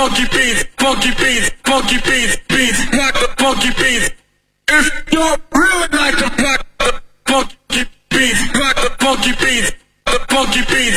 funky beats, funky beats, funky beats, beats, rock the funky beats. If you really like to rock the funky beats, rock the funky beats, the funky beats.